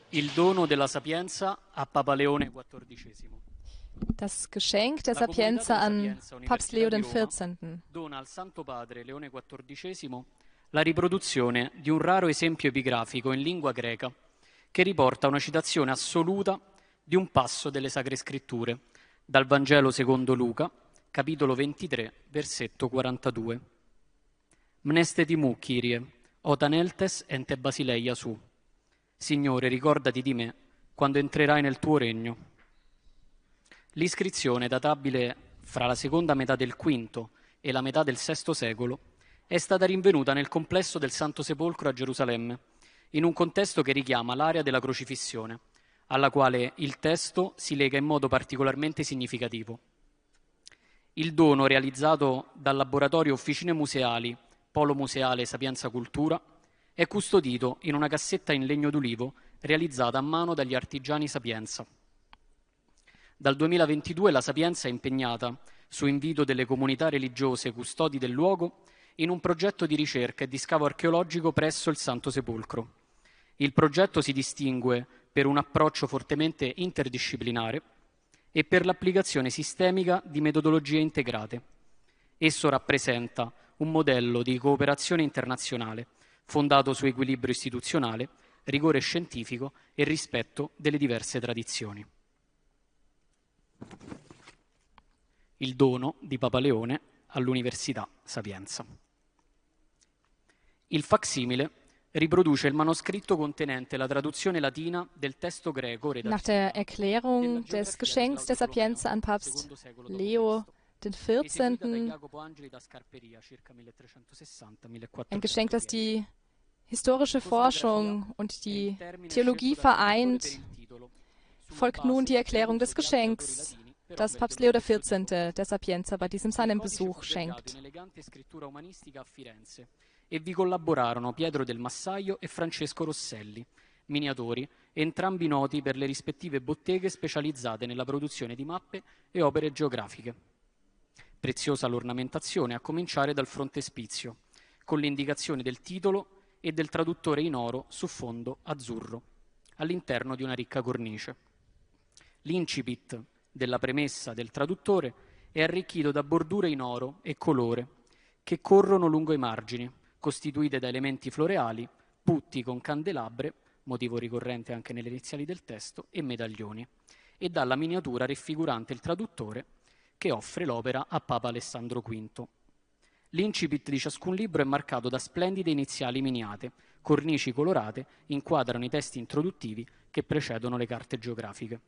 Il dono della sapienza a Papa Leone XIV. Das Geschenk der La Comunità Sapienza della an Sapienza, Papst Università Leo di Roma, XIV. dona al Santo Padre Leone XIV la riproduzione di un raro esempio epigrafico in lingua greca che riporta una citazione assoluta di un passo delle Sacre Scritture dal Vangelo secondo Luca, capitolo 23, versetto 42. Mneste mu, Kyrie, otaneltes ente basileia su. Signore, ricordati di me quando entrerai nel tuo regno. L'iscrizione, databile fra la seconda metà del V e la metà del VI secolo, è stata rinvenuta nel complesso del Santo Sepolcro a Gerusalemme, in un contesto che richiama l'area della crocifissione, alla quale il testo si lega in modo particolarmente significativo. Il dono realizzato dal laboratorio Officine Museali, Polo Museale Sapienza Cultura, è custodito in una cassetta in legno d'ulivo realizzata a mano dagli artigiani Sapienza. Dal 2022 la Sapienza è impegnata, su invito delle comunità religiose custodi del luogo, in un progetto di ricerca e di scavo archeologico presso il Santo Sepolcro. Il progetto si distingue per un approccio fortemente interdisciplinare e per l'applicazione sistemica di metodologie integrate. Esso rappresenta un modello di cooperazione internazionale fondato su equilibrio istituzionale, rigore scientifico e rispetto delle diverse tradizioni. Il dono di Papa Leone all'Università Sapienza. Il facsimile riproduce il manoscritto contenente la traduzione latina del testo greco Nach der Erklärung des Geschenks der Sapienza an Papst Leo XIV., ein Geschenk, das die historische Forschung und die Theologie vereint, folgt nun die Erklärung des Geschenks, das Papst Leo XIV. Der Sapienza bei diesem seinem Besuch schenkt. E vi collaborarono Pietro del Massaio e Francesco Rosselli, miniatori, entrambi noti per le rispettive botteghe specializzate nella produzione di mappe e opere geografiche. Preziosa l'ornamentazione, a cominciare dal frontespizio, con l'indicazione del titolo e del traduttore in oro su fondo azzurro, all'interno di una ricca cornice. L'incipit della premessa del traduttore è arricchito da bordure in oro e colore che corrono lungo i margini, costituite da elementi floreali, putti con candelabre, motivo ricorrente anche nelle iniziali del testo, e medaglioni, e dalla miniatura raffigurante il traduttore che offre l'opera a Papa Alessandro V. L'incipit di ciascun libro è marcato da splendide iniziali miniate, cornici colorate inquadrano i testi introduttivi che precedono le carte geografiche.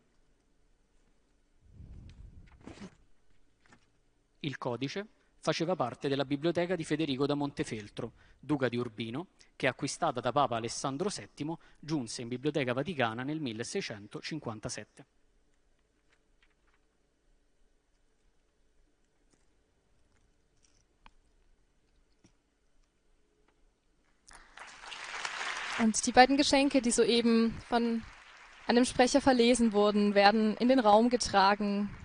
Il codice faceva parte della biblioteca di Federico da Montefeltro, duca di Urbino, che, acquistata da Papa Alessandro VII, giunse in Biblioteca Vaticana nel 1657. Und die beiden Geschenke, die soeben von einem Sprecher verlesen wurden, werden in den Raum getragen